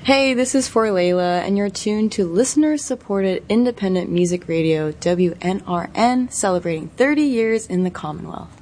Hey, this is For Layla, and you're tuned to listener-supported independent music radio WNRN, celebrating 30 years in the Commonwealth.